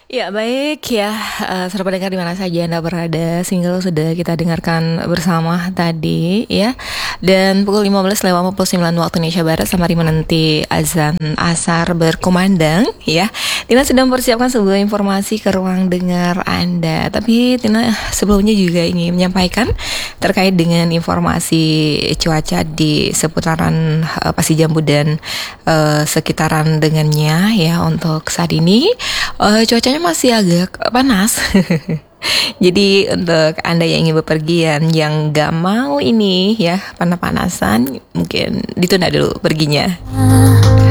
Ya baik ya, saudara pendengar di mana saja Anda berada, single sudah kita dengarkan bersama tadi ya. Dan pukul 15:59 waktu Indonesia Barat sampai menanti azan asar berkumandang ya. Tina sedang mempersiapkan sebuah informasi ke ruang dengar Anda. Tapi Tina sebelumnya juga ingin menyampaikan terkait dengan informasi cuaca di seputaran Pasijambu dan sekitaran dengannya ya untuk saat ini. Cuacanya masih agak panas. Jadi untuk Anda yang ingin bepergian, yang gak mau ini ya panas-panasan, mungkin ditunda dulu perginya.